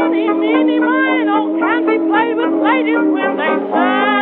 Money, meeny, mino, can be played with ladies when they say.